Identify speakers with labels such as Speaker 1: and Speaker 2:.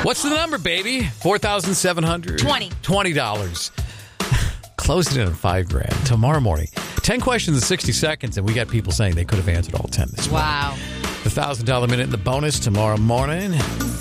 Speaker 1: What's the number, baby? 4,700. $20. Closing in on $5,000 tomorrow morning. 10 questions in 60 seconds, and we got people saying they could have answered all 10 this morning.
Speaker 2: Wow.
Speaker 1: The $1,000 minute in the bonus tomorrow morning.